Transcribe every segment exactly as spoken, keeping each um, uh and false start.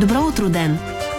Добро утро, ден!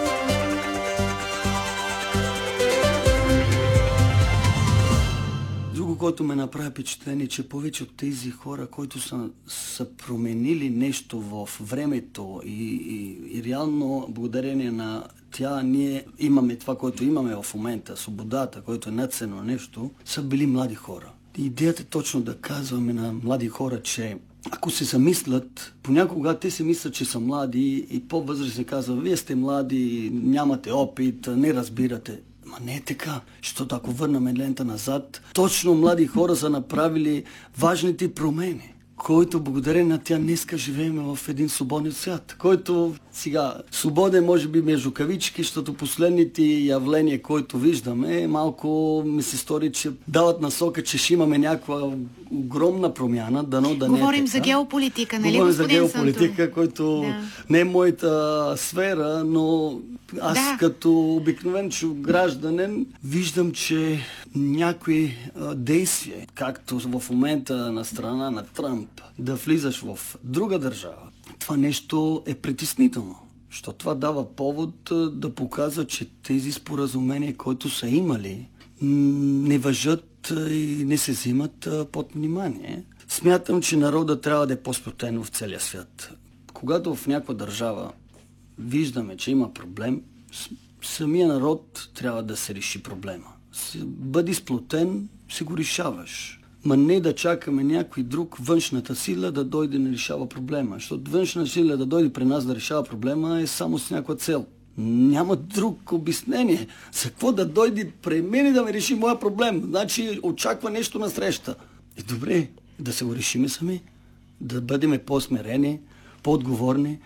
Друго, което ме направи впечатление, че повече от тези хора, които са, са променили нещо в времето и, и, и реално благодарение на тя ние имаме това, което имаме в момента, свободата, което е надценно нещо, са били млади хора. Идеята е точно да казваме на млади хора, че ако се замислят, понякога те се мислят, че са млади и по-възрастни казват, вие сте млади, нямате опит, не разбирате. Ма не е така, защото ако върнем лента назад, точно млади хора са направили важните промени, който благодарение на тя днеска живеем в един свободен свят, който сега свободен може би между кавички, защото последните явления, които виждаме, малко ми се стори, че дават насока, че ще имаме някаква огромна промяна, дано да не е така. Говорим за геополитика, нали, Говорим за господин геополитика, Сантуров? който да. не е моята сфера, но аз да. като обикновен гражданин виждам, че някои а, действия, както в момента на страна на Тръмп, да влизаш в друга държава, това нещо е притеснително. Защото това дава повод а, да показва, че тези споразумения, които са имали, не важат а, и не се взимат а, под внимание. Смятам, че народът трябва да е по-сплотен в целия свят. Когато в някаква държава виждаме, че има проблем, самия народ трябва да се реши проблема. Бъди сплотен, си го решаваш. Ма не да чакаме някой друг, външната сила да дойде да решава проблема. Защото външна сила да дойде при нас да решава проблема е само с някаква цел. Няма друг обяснение. За какво да дойде при мен и да ме реши моя проблем? Значи очаква нещо на среща. И добре, да се го решиме сами. Да бъдем по-смирени, по-отговорни,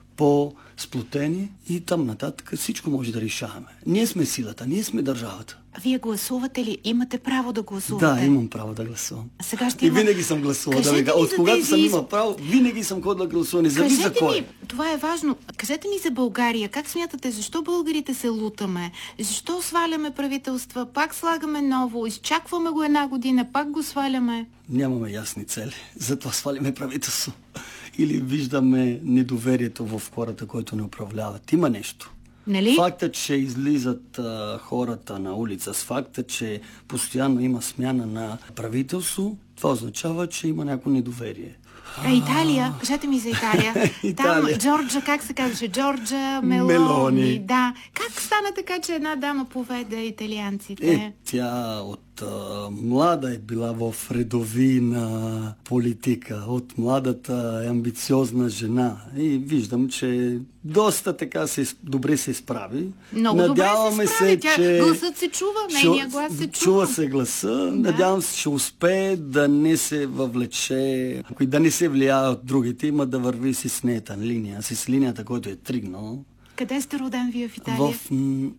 по-сплотени и там нататък всичко може да решаваме. Ние сме силата, ние сме държавата. Вие гласувате ли? Имате право да гласувате? Да, имам право да гласувам. Сега ще има... И винаги съм гласувал. Да ви... От когато тези... съм имал право, винаги съм ходил да гласувам. Не зависи за кой. Ми, това е важно. Кажете ми за България. Как смятате, защо българите се лутаме? Защо сваляме правителства? Пак слагаме ново, изчакваме го една година, пак го сваляме? Нямаме ясни цели. Затова сваляме правителство. Или виждаме недоверието в хората, които не управляват. Има нещо. Нали? Факта, че излизат а, хората на улица, с факта, че постоянно има смяна на правителство, това означава, че има някакво недоверие. А Италия? Кажете ми за Италия. Италия. Там Джорджа, как се казваше? Джорджа Мелони. Мелони. Да. Как стана така, че една дама поведе италианците? Е, тя от а, млада е била в редови на политика. От младата е амбициозна жена. И виждам, че доста така се, добре се справи. Много Надяваме добре се справи. се, Тя, че... гласът се чува, нейния глас се чува. Чува се гласа. Да. Надявам се, че успее да не се въвлече, да не се влияе от другите, има да върви си с нета линия, си с линията, който е тригнал. Къде сте роден вие в Италия? В